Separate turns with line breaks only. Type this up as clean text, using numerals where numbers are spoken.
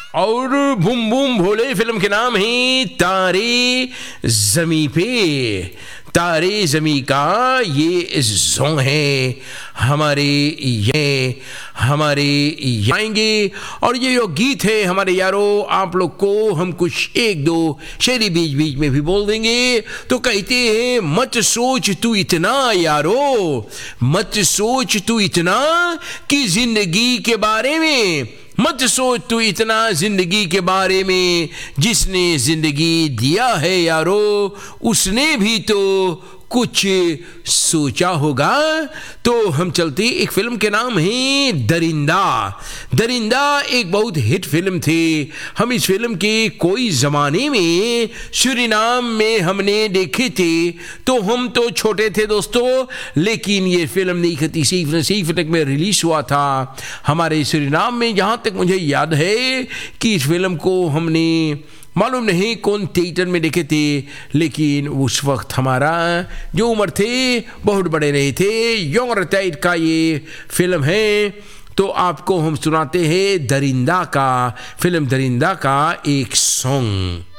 और boom boom भोले film के नाम है तारे जमी पे। तारे जमी का ये सॉन्ग है हमारे आएंगे। और ये जो गीत है हमारे यारों, आप लोग को हम कुछ एक दो शेरी बीच बीच में भी बोल देंगे। तो कहते हैं मत सोच तू इतना यारो, मत सोच तू इतना कि जिंदगी के बारे में, मत सोच तू इतना जिंदगी के बारे में, जिसने जिंदगी दिया है यारो उसने भी तो कुछ सोचा होगा। तो हम चलते, एक फिल्म के नाम है दरिंदा। दरिंदा एक बहुत हिट फिल्म थी। हम इस फिल्म के कोई ज़माने में सूरीनाम में हमने देखे थे, तो हम तो छोटे थे दोस्तों, लेकिन ये फिल्म नहीं खती सी फटक में रिलीज़ हुआ था हमारे सूरीनाम में। जहाँ तक मुझे याद है कि इस फिल्म को हमने मालूम नहीं कौन थिएटर में देखे थे, लेकिन उस वक्त हमारा जो उम्र थे बहुत बड़े नहीं थे। यंग टाइट का ये फिल्म है। तो आपको हम सुनाते हैं दरिंदा का, फिल्म दरिंदा का एक सॉन्ग।